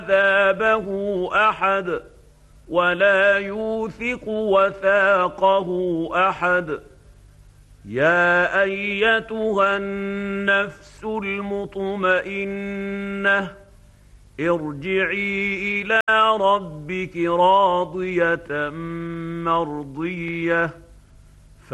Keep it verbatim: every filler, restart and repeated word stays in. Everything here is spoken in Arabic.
عذابه أحد ولا يوثق وثاقه أحد. يا أيتها النفس المطمئنة ارجعي إلى ربك راضية مرضية